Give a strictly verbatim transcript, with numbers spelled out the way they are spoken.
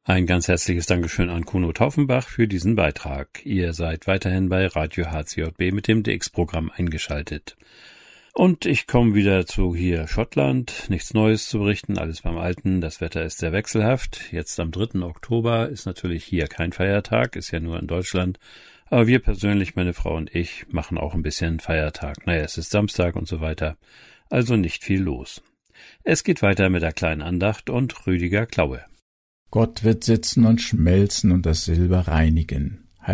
Ein ganz herzliches Dankeschön an Kuno Taufenbach für diesen Beitrag. Ihr seid weiterhin bei Radio H C J B mit dem D X-Programm eingeschaltet. Und ich komme wieder zu hier Schottland. Nichts Neues zu berichten, alles beim Alten. Das Wetter ist sehr wechselhaft. Jetzt am dritten Oktober ist natürlich hier kein Feiertag, ist ja nur in Deutschland. Aber wir persönlich, meine Frau und ich, machen auch ein bisschen Feiertag. Naja, es ist Samstag und so weiter. Also nicht viel los. Es geht weiter mit der kleinen Andacht und Rüdiger Klaue. Gott wird sitzen und schmelzen und das Silber reinigen.